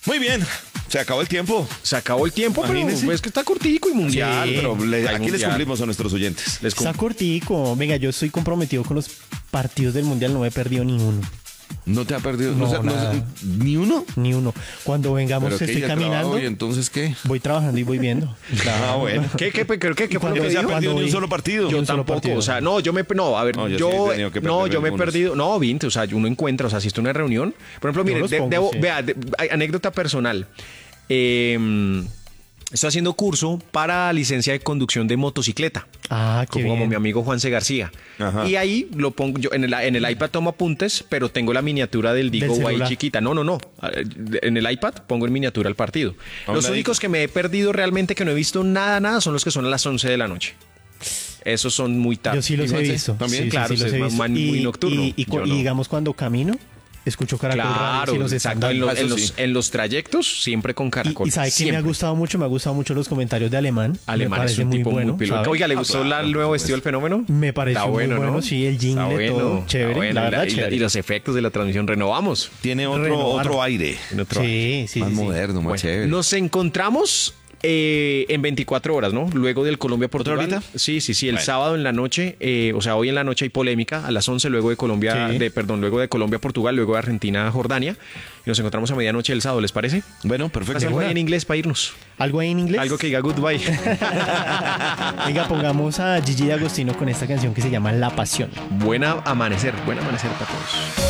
Muy bien, se acabó el tiempo. Se acabó el tiempo, pero Imagínese. es que está cortico y mundial. Sí, Pero Hay aquí les mundial. cumplimos a nuestros oyentes. Está cortico. Venga, yo estoy comprometido con los partidos del Mundial. No me he perdido ni uno. ¿No te ha perdido? No, O sea, nada. ¿Ni uno? Ni uno. Cuando vengamos, ¿Pero qué? estoy ¿Ya caminando. trabajo? ¿Y entonces qué? Voy trabajando y voy viendo. Ah, bueno. ¿Qué fue lo Cuando que No se ha dijo? perdido ni un voy- solo partido. Ni Yo un solo tampoco, partido. o sea, no, a ver, No, yo sí yo, he tenido que no, perder yo me he algunos. perdido, no, 20, o sea, uno encuentra, o sea, si estoy en una reunión, por ejemplo, mire, los pongo, sí. vea, anécdota personal, estoy haciendo curso para licencia de conducción de motocicleta. Ah, qué Como bien. mi amigo Juanse García. Ajá. Y ahí lo pongo yo en el iPad tomo apuntes, pero tengo la miniatura del Digo Del ahí celular. chiquita. No. En el iPad pongo en miniatura el partido. A un Los ladito. únicos que me he perdido realmente que no he visto nada son los que son a las 11 de la noche. Esos son muy tarde. Yo sí los he Juanse, visto. también, Sí, claro, los usted he es visto. muy nocturno. Y Yo no. digamos, cuando camino, escucho Caracol Radio. Claro, si los están exacto. dando. Eso sí. En los trayectos, siempre con Caracol. Y ¿sabe qué me siempre. ha gustado mucho? Me ha gustado mucho los comentarios de Alemán. Alemán me es parece un muy tipo bueno. muy piloto. ¿sabe? Oiga, ¿le gustó claro, el nuevo por vestido del fenómeno? Me pareció Está muy bueno, ¿no? sí, el jingle, Está bueno, todo chévere, está bueno. la verdad, chévere. Y los efectos de la transmisión renovamos. Tiene Renovar. otro aire. En otro- Sí, sí, Más sí, sí. moderno, más Bueno, chévere. nos encontramos en 24 horas, ¿no? Luego del Colombia-Portugal. ¿Otra horita? Sí. El Bueno. sábado en la noche, o sea, hoy en la noche hay polémica, a las 11 luego de Colombia, Sí. luego de Colombia-Portugal, luego de Argentina-Jordania. Y nos encontramos a medianoche el sábado, ¿les parece? Bueno, perfecto. Haz algo ahí en inglés para irnos. ¿Algo ahí en inglés? Algo que diga goodbye. Venga, pongamos a Gigi D'Agostino con esta canción que se llama La Pasión. Buen amanecer para todos.